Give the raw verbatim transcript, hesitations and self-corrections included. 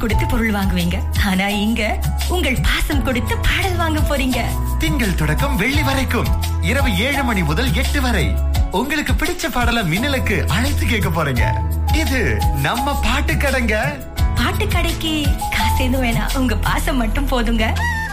கொடுத்து பொருள் வாங்குவீங்க. ஆனா இங்க உங்கள் பாசம் கொடுத்து பாடல் வாங்க போறீங்க. திங்கள் தொடக்கம் வெள்ளி வரைக்கும் இரவு ஏழு மணி முதல் எட்டு வரை உங்களுக்கு பிடிச்ச பாடலை மின்னலுக்கு அழைத்து கேட்க போறீங்க. இது நம்ம பாட்டு கடைங்க. பாட்டு கடைக்கு காசு எதுவும் வேணாம், உங்க பாசம் மட்டும் போதுங்க.